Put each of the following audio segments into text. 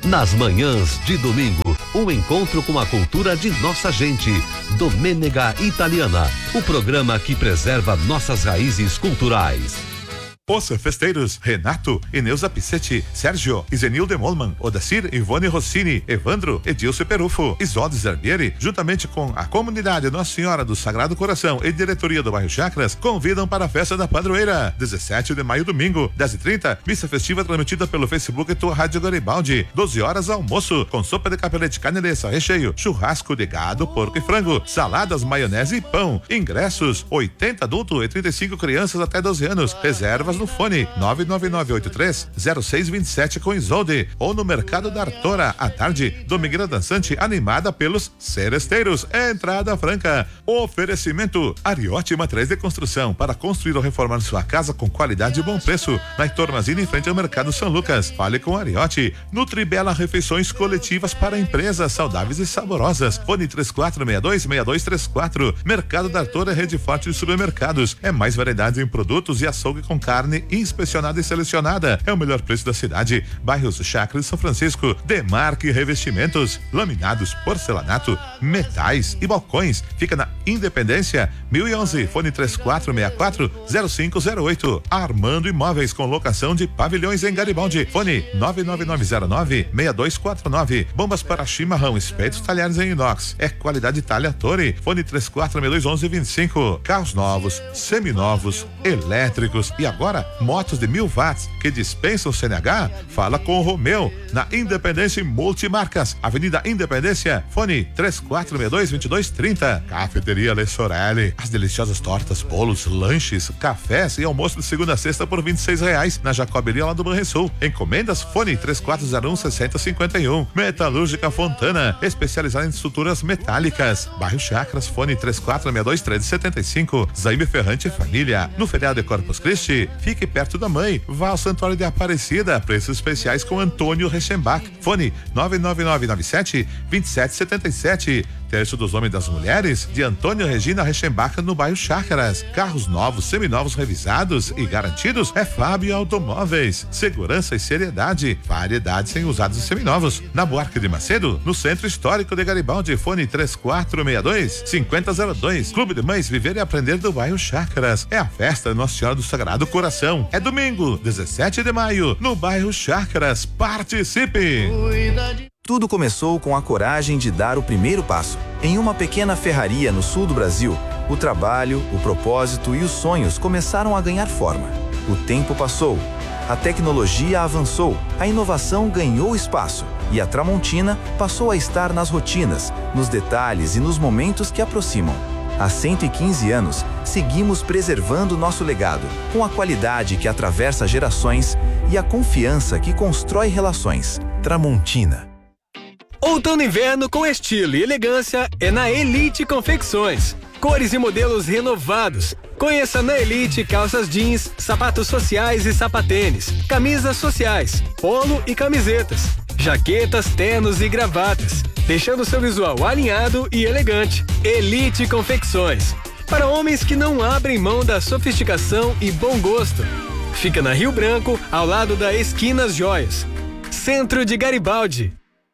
Nas manhãs de domingo, um encontro com a cultura de nossa gente. Domenega Italiana, o programa que preserva nossas raízes culturais. Os festeiros Renato, Ineusa Pissetti, Sérgio, Izenilde Molman, Odacir, Ivone Rossini, Evandro, Edilce Perufo, Isolde Zerbieri, juntamente com a comunidade Nossa Senhora do Sagrado Coração e diretoria do bairro Chacras, convidam para a festa da padroeira, 17 de maio, domingo, 10h30, missa festiva transmitida pelo Facebook e tua Rádio Garibaldi, 12 horas almoço, com sopa de capelete caneleça, recheio, churrasco de gado, porco e frango, saladas, maionese e pão, ingressos, 80 adultos e 35 crianças até 12 anos, reservas no fone 99983-0627 com Isolde ou no Mercado da Artora à tarde, Domingueira Dançante animada pelos seresteiros, entrada franca. Oferecimento Ariotti Materiais de Construção para construir ou reformar sua casa com qualidade e bom preço, na Heitor Mazini em frente ao Mercado São Lucas. Fale com Ariotti. Nutribela refeições coletivas para empresas saudáveis e saborosas. Fone 3462-6234. Mercado da Artora, rede forte de supermercados. É mais variedade em produtos e açougue com carne inspecionada e selecionada. É o melhor preço da cidade. Bairros Chacras e São Francisco. Demarque Revestimentos, laminados, porcelanato, metais e balcões. Fica na Independência 1011, fone 3464-0508. Armando Imóveis com locação de pavilhões em Garibaldi. Fone 99909-6249. Bombas para chimarrão, espetos, talheres em inox. É qualidade Itália Torre. Fone 34621125. Carros novos, seminovos, elétricos e agora motos de 1000 watts que dispensam CNH? Fala com o Romeu, na Independência Multimarcas, Avenida Independência, fone 3462-2230. Cafeteria Le Sorelli, as deliciosas tortas, bolos, lanches, cafés e almoço de segunda a sexta por R$26 na Jacoberia lá do Banrisul. Encomendas, fone 3401-6051. Metalúrgica Fontana, especializada em estruturas metálicas. Bairro Chacras, fone 3462-1375. Zaime Ferrante e Família, no feriado de Corpus Christi, fique perto da mãe. Vá ao Santuário de Aparecida. Preços especiais com Antônio Reichenbach. Fone 99997-2777. Terço dos Homens e das Mulheres, de Antônio Regina Reichenbach, no bairro Chácaras. Carros novos, seminovos, revisados e garantidos é Fábio Automóveis. Segurança e seriedade. Variedade sem usados e seminovos. Na Buarque de Macedo, no Centro Histórico de Garibaldi. Fone 3462-5002. Clube de Mães Viver e Aprender do bairro Chácaras. É a festa Nossa Senhora do Sagrado Coração. É domingo, 17 de maio, no bairro Chácaras. Participe! Tudo começou com a coragem de dar o primeiro passo. Em uma pequena ferraria no sul do Brasil, o trabalho, o propósito e os sonhos começaram a ganhar forma. O tempo passou, a tecnologia avançou, a inovação ganhou espaço e a Tramontina passou a estar nas rotinas, nos detalhes e nos momentos que aproximam. Há 115 anos, seguimos preservando nosso legado, com a qualidade que atravessa gerações e a confiança que constrói relações. Tramontina. Outono e inverno com estilo e elegância é na Elite Confecções. Cores e modelos renovados. Conheça na Elite calças jeans, sapatos sociais e sapatênis, camisas sociais, polo e camisetas, jaquetas, ternos e gravatas, deixando seu visual alinhado e elegante. Elite Confecções. Para homens que não abrem mão da sofisticação e bom gosto. Fica na Rio Branco, ao lado da Esquinas Joias. Centro de Garibaldi.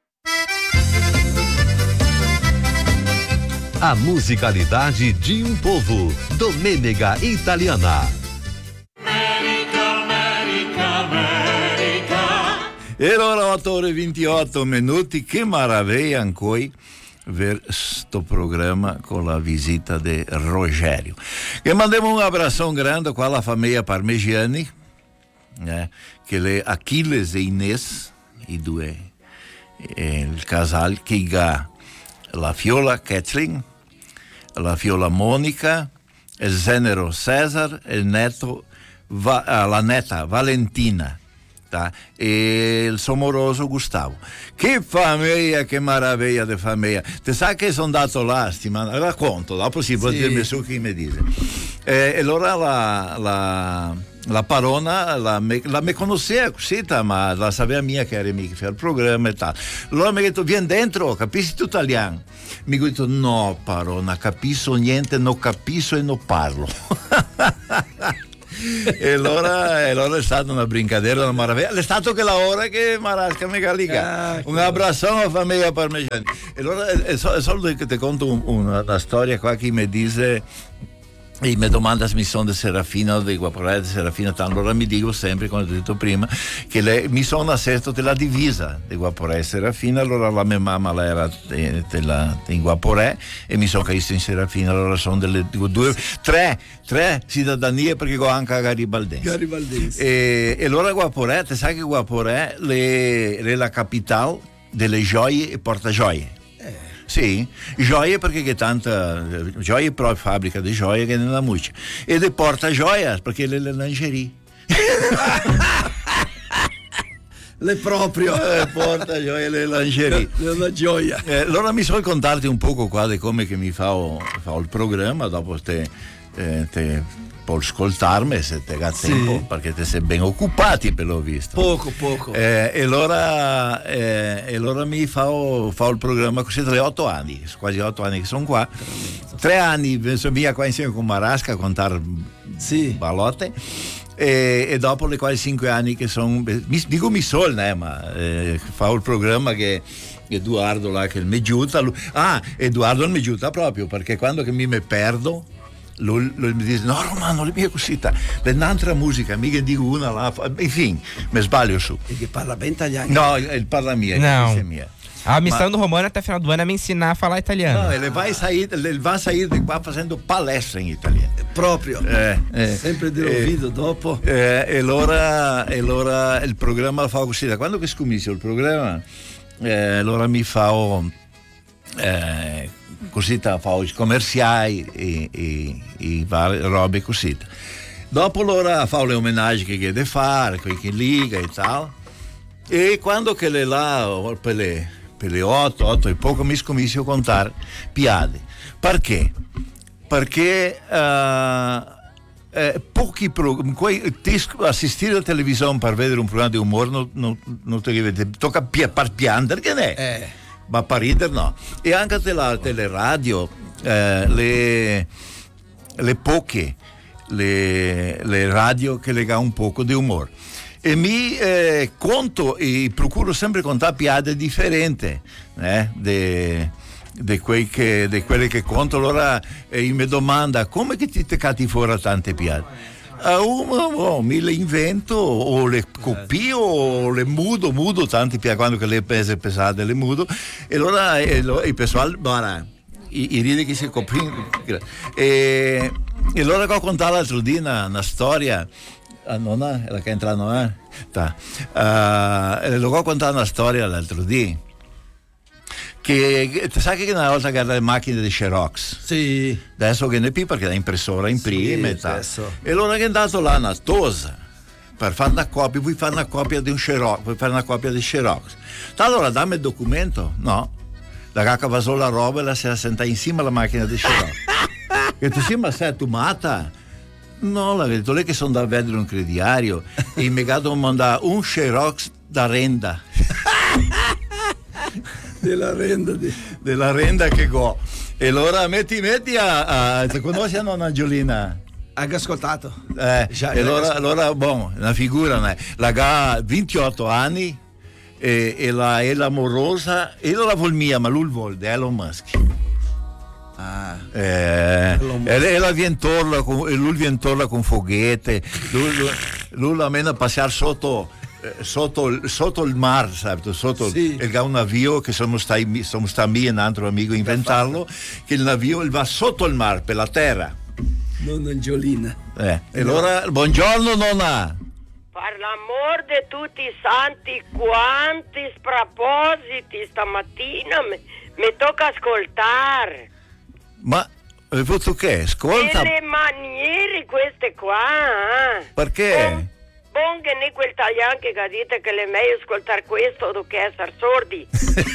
A musicalidade de um povo. Domenega Italiana. E ora 8:28 minuti, che maravilla ancora ver sto programma con la visita di Rogério. E mandiamo un abração grande com a famiglia Parmigiani, che le Achilles e Inês, i due, il casal che ha la fiola Kathleen, la fiola Monica, il genero Cesar, il neto, la neta Valentina, tá? E il somoroso Gustavo. Che famiglia, che maraviglia di famiglia. Te sai che sono andato là settimana, racconto, dopo si può dirmi su chi mi dice. E allora la parona la me conosceva così, ma la sapeva mia che era mica che fa il programma e tal. Allora mi ha detto, vieni dentro, capisci tu italiano? Mi ha detto, no parona, capisco niente, non capisco e non parlo. E allora è stata una brincadera, una maraviglia. È stato che la ora che Marasca mi carica. Un abbraccio a famiglia parmigiani. E allora è solo che ti conto una storia qua che mi dice. E mi domanda se mi sono di Serafina o di Guaporè di Serafina, allora mi dico sempre, come ho detto prima, che mi sono assetto della divisa di Guaporè e Serafina. Allora la mia mamma era in Guaporè e mi sono caduto in Serafina. Allora sono tre cittadanie perché ho anche a Garibaldense. E allora Guaporè, te sai che Guaporè è la capitale delle gioie e portagioie. Sì, gioie perché che tanta gioie proprio fabbrica di gioie che nella muccia e le porta gioia perché le lingerie le proprio porta gioia le lingerie la gioia. Allora mi so contarti un poco qua di come che mi fa il programma, dopo te puoi ascoltarmi se te ha tempo, perché te sei ben occupati per l'ho visto poco e allora mi fa il programma così da 8 anni, quasi 8 anni che sono qua, 3 anni sono via qua insieme con Marasca a contare ballotte e dopo le quasi 5 anni che sono mi sol ma fa il programma che Edoardo là che mi aiuta. Edoardo mi aiuta proprio perché quando che mi perdo lui mi dice no Romano, le mie cosita l'altra musica mica dico una là, enfim mi sbaglio su e che parla bem italiano. No, ele parla mia. A missão do Romano até final do ano é me ensinar a falar italiano. No, ele vai sair di qua facendo palestra in italiano proprio sempre dell'ouvido dopo e allora il programma lo fa così. Da quando che scommissio il programma allora mi fa così fa i commerciali e varie robe così. Dopo allora fa le omenaggi che deve fare, quelli che liga e tal. E quando che le là per le 8 e poco mi scommissio a contare piade. Perché? Perché pochi assistere alla televisione per vedere un programma di umore non ti tocca piangere che ne è. Ma per ridere no. E anche la teleradio le poche le radio che lega un poco di umore e mi conto e procuro sempre contare piade differenti di quelle che conto. Allora mi domanda come che ti cati fuori tante piade. Mi le invento o le copio o le mudo tanti quando che le pese pesate le mudo e allora il personale i ride che si coprono e allora che ho contato l'altro giorno una storia nonna la che entra l'ho contato una storia l'altro giorno che sai che una volta che era le macchine di Xerox adesso che ne più perché la impressora imprime e allora che è andato là una tosa per fare una copia, vuoi fare una copia di un Xerox, vuoi fare una copia di Xerox, allora dammi il documento. No, la cacca va solo la roba e la si senta insieme alla macchina di Xerox e tu sì ma sei tu matta. No, la verità è che sono da vedere un crediario e mi devo mandare un Xerox da renda della renda che go. E allora metti a ti conosci a nonna Angiolina? Anche ascoltato. E allora una figura, la ha 28 anni e la amorosa e la vuol mia, ma lui vuole di Elon Musk. Ella viene torna con foghette, lui la mena a passare sotto il mar, certo, il navio che siamo stati un altro amico a inventarlo, che il navio va sotto il mar per la terra. Nonna Angiolina. E allora buongiorno nonna. Per l'amor di tutti i santi, quanti spropositi stamattina mi tocca ascoltare. Ma tu che? Ascolta. E le maniere queste qua. Perché? Buon che ne quel taglian che dite che è meglio ascoltare questo do che essere sordi.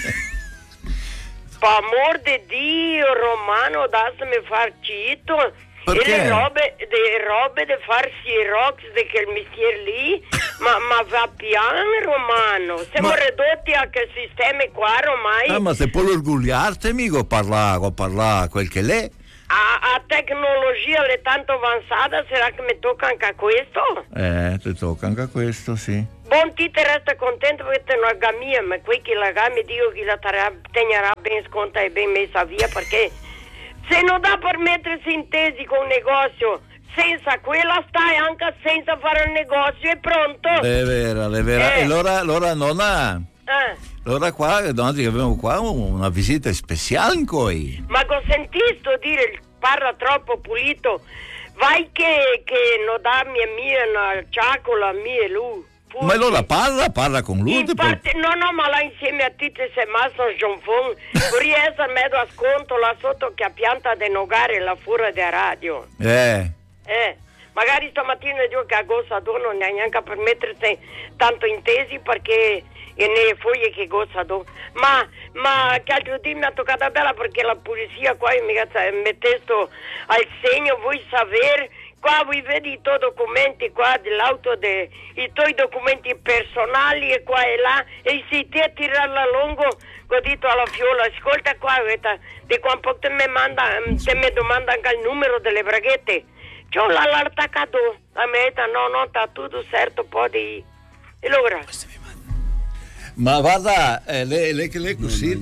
Per amor di Dio, Romano, dasmi far cito. Perché? E le robe di far Xerox di quel mestiere lì, ma va piano Romano, siamo ridotti a che sistemi qua ormai. Ma se puoi orgogliarti amico, parla quel che l'è. A tecnologia è tanto avanzata, sarà che mi tocca anche questo? Ti tocca anche questo, sì. Buon ti resta contento perché te non ha mia, ma qui che la mi dico che la tenerà ben sconta e ben messa via, perché se non dà per mettersi in tesi con un negozio, senza quella stai anche senza fare il negozio, è pronto? È vera. E allora nonna... Allora qua, noi abbiamo qua una visita speciale qui. Ma ho sentito dire, parla troppo pulito, vai che non dà mia una ciacola mia e lui. Pure. Ma allora parla con lui. No, ma là insieme a te sei masso a Gionfon, riesce a mezzo a sconto là sotto che ha pianta di nogare là fuori da radio. Magari stamattina dico che a Gossa non ne ha neanche per mettersi tanto intesi perché e ne foglie che Gossa ma che altro di mi ha toccato bella perché la polizia qua mi mettesto al segno, vuoi sapere, qua voi vedi i tuoi documenti qua dell'auto, i tuoi documenti personali e qua e là, e se ti a tirarla a lungo, ho detto alla fiola, ascolta qua, di quando te mi domanda anche il numero delle braghette. C'ho l'attaccato, la meta, no, sta tutto certo, poi e allora? Ma guarda, le così,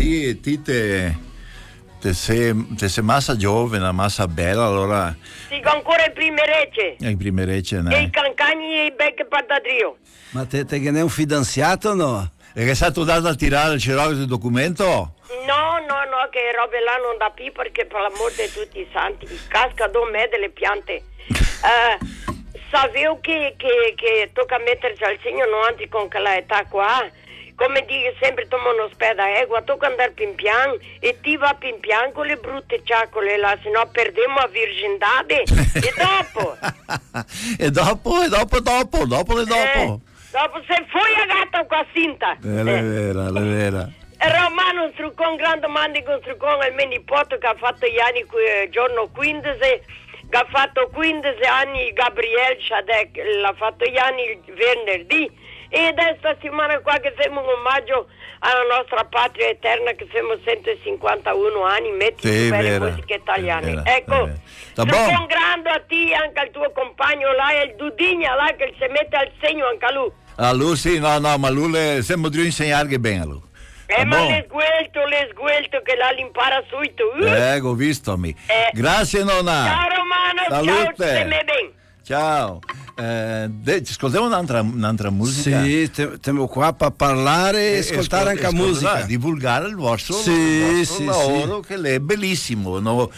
ti sei massa giovane, massa bella, allora... Sì, ancora in prime recce. In prime recce, no? E i cancagni e i becchi patatrio. Ma te che ne è un fidanzato o no? E che è stato dato a tirare il cervello del documento? No, che robe là non da più perché per l'amor di tutti i santi, casca da me delle piante. Sapevo che tocca mettersi al segno non con quella età qua. Come dico sempre, toma uno speda egua, tocca andare pin pian e ti va pin pian con le brutte ciacole là, se no perdiamo la virgindade. E dopo? E dopo. Dopo se fui a gatta qua cinta. È vera. Romano un truccone, grande mandi con truccone al mio nipote che ha fatto gli anni giorno 15, che ha fatto 15 anni Gabriele Shadek, l'ha fatto gli anni il venerdì. E adesso settimana qua che facciamo un omaggio alla nostra patria eterna che facciamo 151 anni, metti belle musiche italiane. Ecco, un grande a te anche al tuo compagno là, il Dudigna là che si mette al segno anche a lui. A lui sì, no, ma lui sembra di insegnare bene a lui. Ma l'è sguelto che là l'impara subito. Ho visto. Grazie nonna. Ciao Romano, salute. Ciao, stai bene. Ciao. Ascoltiamo un'altra musica. Sì, siamo qua per parlare e ascoltare anche musica. Divulgare il vostro lavoro che è bellissimo. No?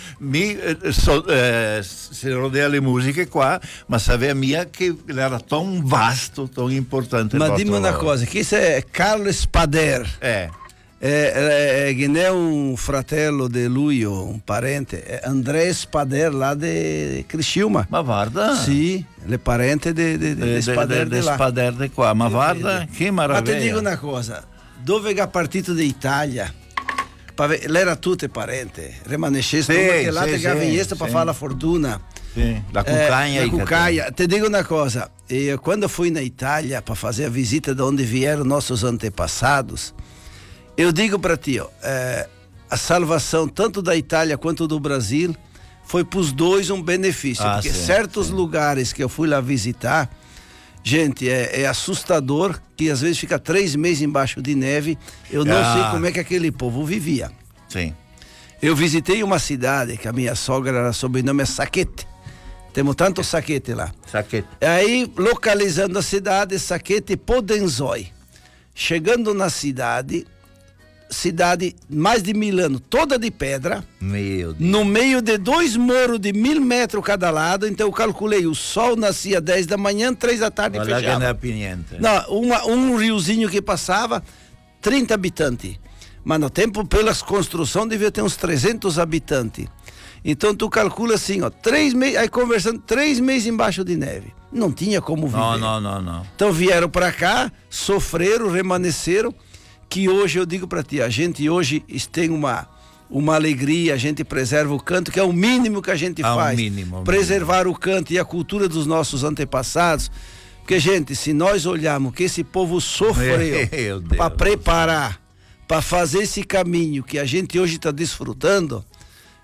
Si rodea le musiche qua, ma sapeva mia che era tan vasto, tan importante. Ma dimmi una cosa, chi è Carlo Spader? Che ne è un fratello di lui o un parente, Andrea Spader là di Criciúma. Ma guarda, sì, le parente di Spader di là. Spader di qua, ma guarda che meraviglia. Ma ti dico una cosa, dove è partito d'Italia? Lei era tutte parente, rimanesceste perché là ti gavinieste per fare la fortuna. Sì, la cucagna. Ti dico una cosa, io quando fui in Italia per fare la visita da onde vieram nossos antepassados, eu digo para ti, a salvação tanto da Itália quanto do Brasil foi para os dois um benefício, porque certos lugares que eu fui lá visitar, gente, é assustador que às vezes fica 3 meses embaixo de neve, eu não sei como é que aquele povo vivia. Sim. Eu visitei uma cidade que a minha sogra era sobrenome Saquete, temos tanto Saquete lá. Saquete. Aí, localizando a cidade, Saquete Podenzói. Chegando na cidade mais de 1000 anos, toda de pedra, no meio de 2 moros de 1000 metros cada lado. Então eu calculei, o sol nascia 10 da manhã, 3 da tarde e fechava. Um riozinho que passava, 30 habitantes, mas no tempo pelas construções devia ter uns 300 habitantes. Então tu calcula assim, 3 meses, aí conversando, 3 meses embaixo de neve, não tinha como viver. Não. Então vieram para cá, sofreram, remanesceram, que hoje eu digo para ti, a gente hoje tem uma alegria, a gente preserva o canto, que é o mínimo que a gente faz, preservar o canto e a cultura dos nossos antepassados, porque gente, se nós olharmos que esse povo sofreu para preparar, para fazer esse caminho que a gente hoje está desfrutando,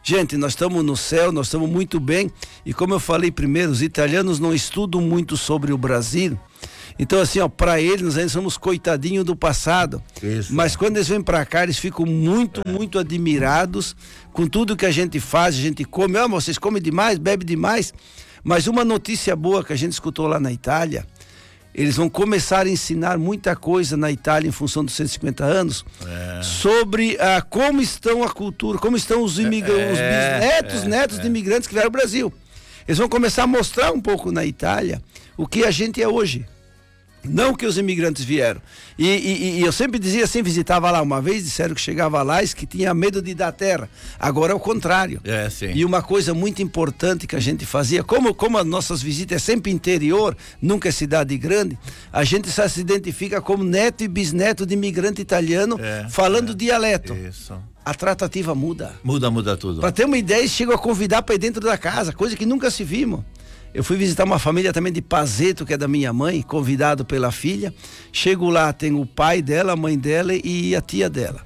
Gente, nós estamos no céu, nós estamos muito bem. E como eu falei primeiro, os italianos não estudam muito sobre o Brasil. Então, assim, ó, para eles, nós ainda somos coitadinhos do passado. Isso. Mas quando eles vêm para cá, eles ficam muito admirados com tudo que a gente faz, a gente come. Vocês comem demais, bebem demais. Mas uma notícia boa que a gente escutou lá na Itália, eles vão começar a ensinar muita coisa na Itália em função dos 150 anos sobre como estão a cultura, como estão os bisnetos, netos de imigrantes que vieram ao Brasil. Eles vão começar a mostrar um pouco na Itália o que a gente é hoje. Não que os imigrantes vieram. E eu sempre dizia assim, visitava lá uma vez, disseram que chegava lá e que tinha medo de dar terra. Agora é o contrário. Sim. E uma coisa muito importante que a gente fazia, como as nossas visitas é sempre interior, nunca é cidade grande, a gente só se identifica como neto e bisneto de imigrante italiano falando dialeto. Isso. A tratativa muda. Muda tudo. Para ter uma ideia, eles chegam a convidar para ir dentro da casa, coisa que nunca se vimos. Eu fui visitar uma família também de Pazeto, que é da minha mãe, convidado pela filha. Chego lá, tem o pai dela, a mãe dela e a tia dela.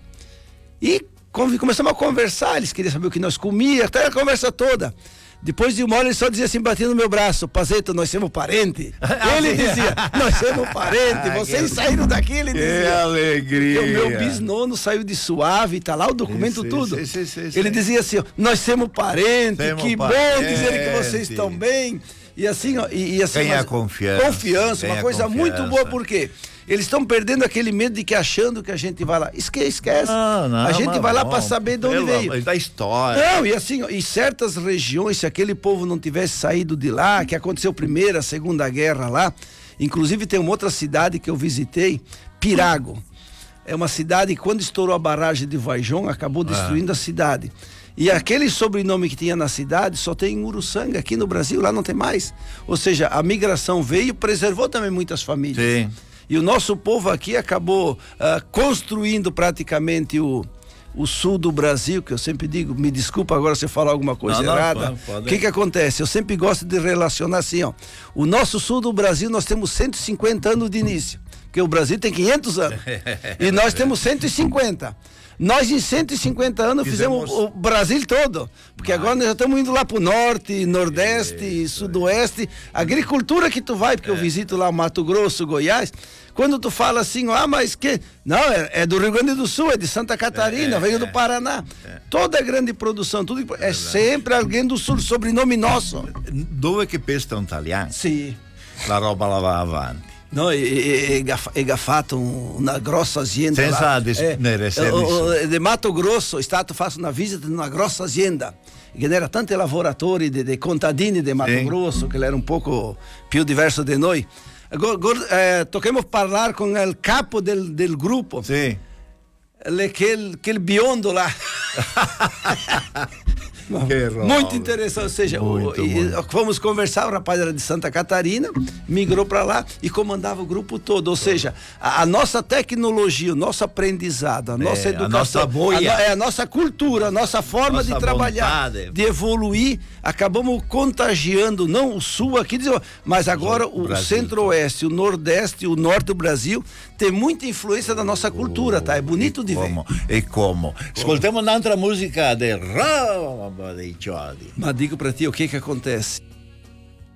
E começamos a conversar, eles queriam saber o que nós comíamos, até a conversa toda. Depois de uma hora ele só dizia assim, batendo no meu braço: Pazeto, nós somos parente. Ele dizia: nós somos parente, vocês saíram daqui, ele dizia. Que alegria. E o meu bisnono saiu de Suave, tá lá o documento tudo. Ele dizia assim: nós somos parente, que bom dizer que vocês estão bem. E assim, ganha confiança. Confiança, uma coisa muito boa, porque eles estão perdendo aquele medo de que achando que a gente vai lá. Esquece. Não, a gente vai lá para saber de onde veio. Da história. Não, e assim, em certas regiões, se aquele povo não tivesse saído de lá, que aconteceu a Primeira, a Segunda Guerra lá, inclusive tem uma outra cidade que eu visitei, Pirago. É uma cidade que quando estourou a barragem de Vaijon, acabou destruindo a cidade. E aquele sobrenome que tinha na cidade só tem em Uruçanga, aqui no Brasil, lá não tem mais. Ou seja, a migração veio e preservou também muitas famílias. Sim. E o nosso povo aqui acabou construindo praticamente o sul do Brasil, que eu sempre digo, me desculpa agora se eu falar alguma coisa errada. O que acontece? Eu sempre gosto de relacionar assim, ó. O nosso sul do Brasil, nós temos 150 anos de início, porque o Brasil tem 500 anos. E nós temos 150. Nós em 150 anos fizemos o Brasil todo, porque agora nós já estamos indo lá pro norte, nordeste, sudoeste. Agricultura que tu vai, porque eu visito lá Mato Grosso, Goiás. Quando tu fala assim, mas que... Não, é do Rio Grande do Sul, é de Santa Catarina, veio do Paraná. Toda a grande produção, tudo é sempre alguém do sul, sobrenome nosso. Dove che pestano italiani? Sì. La roba la va avanti. No, è fatto una grossa azienda. Senza disponere di Mato Grosso è stato fatto una visita di una grossa azienda che era tanti lavoratori dei contadini di Mato Grosso, che era un poco più diverso di noi. Tocchiamo parlare con il capo del gruppo. Sì. Aquele biondo lá. Muito interessante, ou seja, fomos conversar, o rapaz era de Santa Catarina, migrou para lá e comandava o grupo todo, ou seja, a nossa tecnologia, o nosso aprendizado, a nossa educação, a nossa cultura, a nossa forma de trabalhar, de evoluir, acabamos contagiando, não o sul aqui, mas agora o centro-oeste, o nordeste, o norte do Brasil, tem muita influência da nossa cultura, tá? É bonito de ver. E como? Ascoltiamo un'altra musica del Roba dei Ciodi. Ma dico para ti o que acontece.